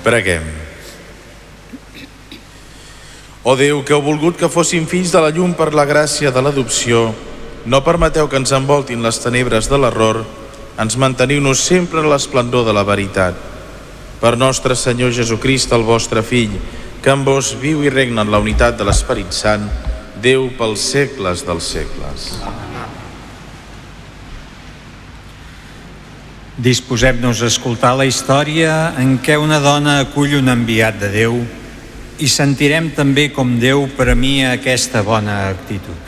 Preguem. Ó Déu, que heu volgut que fóssim fills de la llum per la gràcia de l'adopció, no permeteu que ens envoltin les tenebres de l'error, ens manteniu-nos sempre en l'esplendor de la veritat. Per nostre Senyor Jesucrist, el vostre Fill, que amb vos viu i regna en la unitat de l'Esperit Sant, Déu pels segles dels segles. Disposem-nos a escoltar la història en què una dona acull un enviat de Déu i sentirem també com Déu premia aquesta bona actitud.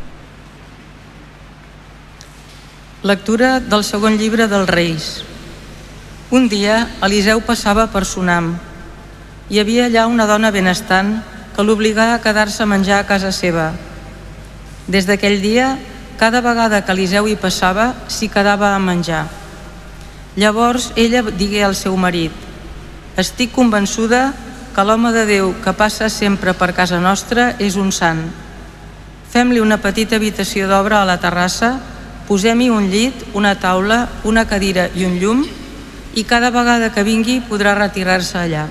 Lectura del segon llibre dels Reis. Un dia, Eliseu passava per Sunam. Hi havia allà una dona benestant que l'obligà a quedar-se a menjar a casa seva. Des d'aquell dia, cada vegada que Eliseu hi passava, s'hi quedava a menjar. Llavors ella digué al seu marit: «Estic convençuda que l'home de Déu que passa sempre per casa nostra és un sant. Fem-li una petita habitació d'obra a la terrassa, posem-hi un llit, una taula, una cadira i un llum, i cada vegada que vingui podrà retirar-se allà».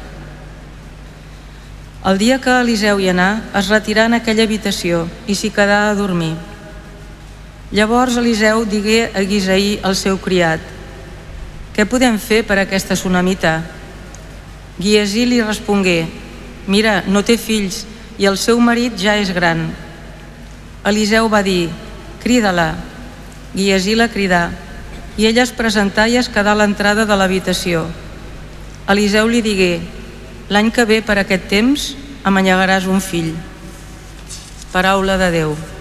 El dia que Eliseu hi anà, es retirà en aquella habitació i s'hi quedà a dormir. Llavors Eliseu digué a Gisaí, el seu criat: «Què podem fer per aquesta sunamita?» Giasí li respongué: «Mira, no té fills i el seu marit ja és gran». Eliseu va dir: «Crida-la». Giasí la cridà i ella es presentà i es quedà a l'entrada de l'habitació. Eliseu li digué: «L'any que ve per aquest temps em manllegaràs un fill». Paraula de Déu.